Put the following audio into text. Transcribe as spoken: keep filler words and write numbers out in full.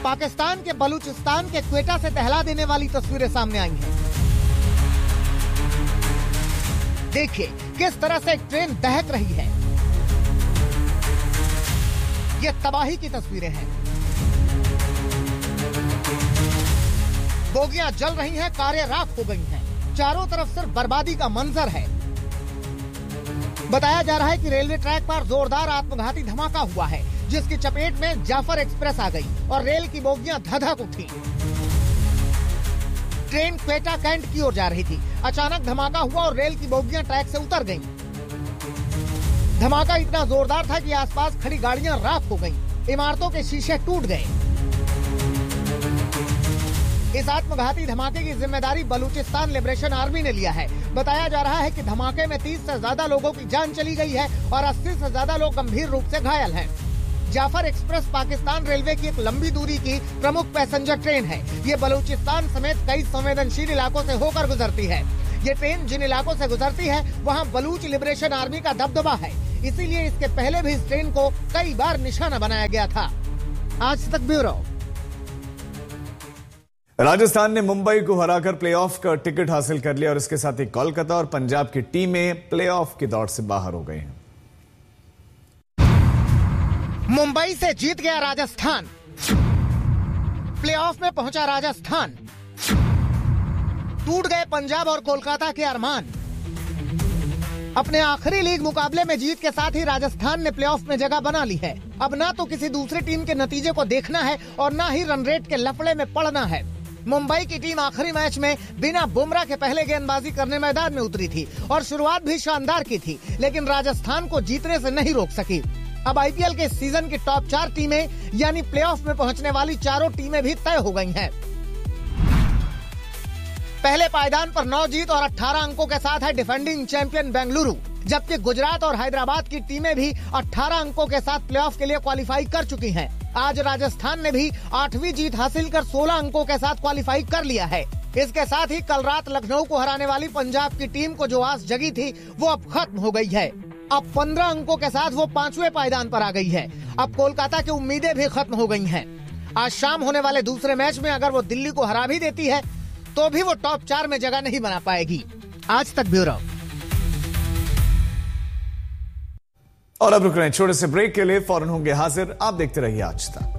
पाकिस्तान के बलूचिस्तान के क्वेटा से दहला देने वाली तस्वीरें सामने आई हैं। देखिए किस तरह से एक ट्रेन दहक रही है। ये तबाही की तस्वीरें हैं। बोगियां जल रही हैं, कारें राख हो गई हैं। चारों तरफ सिर्फ बर्बादी का मंजर है। बताया जा रहा है कि रेलवे ट्रैक पर जोरदार आत्मघाती धमाका हुआ है, जिसकी चपेट में जाफर एक्सप्रेस आ गई और रेल की बोगियां धधक उठी। ट्रेन क्वेटा कैंट की ओर जा रही थी। अचानक धमाका हुआ और रेल की बोगियां ट्रैक से उतर गईं। धमाका इतना जोरदार था कि आसपास खड़ी गाड़ियां राख हो गईं। इमारतों के शीशे टूट गए। इस आत्मघाती धमाके की जिम्मेदारी बलूचिस्तान लिबरेशन आर्मी ने लिया है। बताया जा रहा है कि धमाके में तीस से ज्यादा लोगों की जान चली गई है और अस्सी से ज्यादा लोग गंभीर रूप से घायल हैं। जाफर एक्सप्रेस पाकिस्तान रेलवे की एक लंबी दूरी की प्रमुख पैसेंजर ट्रेन है। ये बलूचिस्तान समेत कई संवेदनशील इलाकों से होकर गुजरती है। ये ट्रेन जिन इलाकों से गुजरती है वहाँ बलूच लिबरेशन आर्मी का दबदबा है, इसीलिए इसके पहले भी इस ट्रेन को कई बार निशाना बनाया गया था। आज तक ब्यूरो। राजस्थान ने मुंबई को हराकर प्लेऑफ का टिकट हासिल कर लिया और इसके साथ ही कोलकाता और पंजाब की टीमें प्लेऑफ की दौड़ से बाहर हो गई हैं। मुंबई से जीत गया राजस्थान। प्लेऑफ में पहुंचा राजस्थान। टूट गए पंजाब और कोलकाता के अरमान। अपने आखिरी लीग मुकाबले में जीत के साथ ही राजस्थान ने प्लेऑफ में जगह बना ली है। अब ना तो किसी दूसरी टीम के नतीजे को देखना है और ना ही रन रेट के लफड़े में पड़ना है। मुंबई की टीम आखिरी मैच में बिना बुमराह के पहले गेंदबाजी करने मैदान में उतरी थी और शुरुआत भी शानदार की थी, लेकिन राजस्थान को जीतने से नहीं रोक सकी। अब आईपीएल के सीजन की टॉप चार टीमें यानी प्लेऑफ में पहुंचने वाली चारों टीमें भी तय हो गई हैं। पहले पायदान पर नौ जीत और अठारह अंकों के साथ है डिफेंडिंग चैंपियन बेंगलुरु, जबकि गुजरात और हैदराबाद की टीमें भी अठारह अंकों के साथ प्लेऑफ के लिए क्वालिफाई कर चुकी हैं। आज राजस्थान ने भी आठवीं जीत हासिल कर सोलह अंकों के साथ क्वालिफाई कर लिया है। इसके साथ ही कल रात लखनऊ को हराने वाली पंजाब की टीम को जो आस जगी थी वो अब खत्म हो गई है। अब पंद्रह अंकों के साथ वो पांचवें पायदान पर आ गई है। अब कोलकाता की उम्मीदें भी खत्म हो गई हैं। आज शाम होने वाले दूसरे मैच में अगर वो दिल्ली को हरा भी देती है तो भी वो टॉप चार में जगह नहीं बना पाएगी। आज तक ब्यूरो। और अब रुक रहे हैं छोटे से ब्रेक के लिए, फौरन होंगे हाजिर। आप देखते रहिए आज तक।